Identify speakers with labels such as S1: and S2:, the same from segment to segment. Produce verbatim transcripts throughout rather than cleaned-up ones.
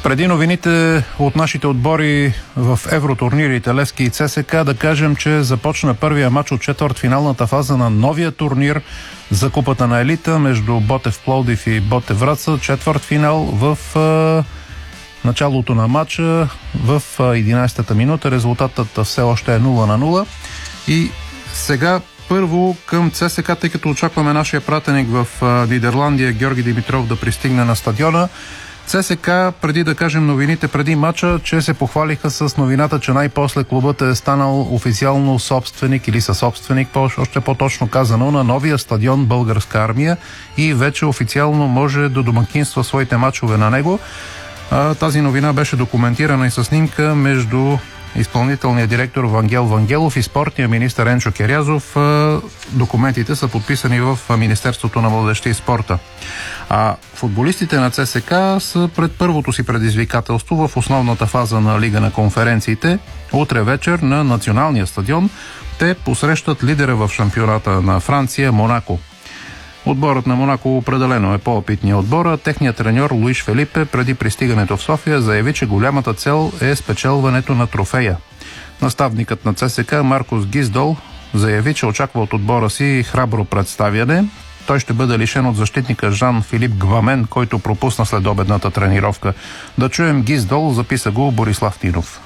S1: Преди новините от нашите отбори в евротурнирите Левски и ЦСКА да кажем, че започна първия матч от четвъртфиналната фаза на новия турнир за Купата на елита между Ботев Пловдив и Ботев Враца. Четвъртфинал в е, началото на матча в единайсетата минута. Резултатът все още е нула на нула. И сега първо към ЦСКА, тъй като очакваме нашия пратеник в Нидерландия Георги Димитров да пристигне на стадиона. ЦСКА, преди да кажем новините преди матча, че се похвалиха с новината, че най-после клубът е станал официално собственик или съсобственик, още по-точно казано, на новия стадион Българска армия и вече официално може да домакинства своите мачове на него. Тази новина беше документирана и със снимка между изпълнителният директор Вангел Вангелов и спортния министър Енчо Керязов. Документите са подписани в Министерството на младежта и спорта. А футболистите на ЦСКА са пред първото си предизвикателство в основната фаза на Лига на конференциите. Утре вечер на националния стадион те посрещат лидера в шампионата на Франция Монако. Отборът на Монако определено е по-опитният отбор, а техният треньор Луиш Фелипе преди пристигането в София заяви, че голямата цел е спечелването на трофея. Наставникът на ЦСКА Маркус Гиздол заяви, че очаква от отбора си храбро представяне. Той ще бъде лишен от защитника Жан-Филип Гвамен, който пропусна следобедната тренировка. Да чуем Гиздол, записа го Борислав Тинов.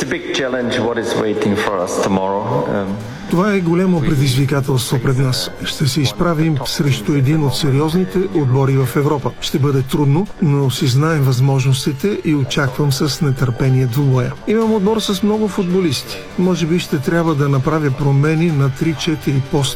S2: Това е голямо предизвикателство пред нас. Ще се изправим срещу един от сериозните отбори в Европа. Ще бъде трудно, но си знаем възможностите и очаквам с нетърпение двубоя. Имам отбор с много футболисти. Може би ще трябва да направя промени на три-четири поста.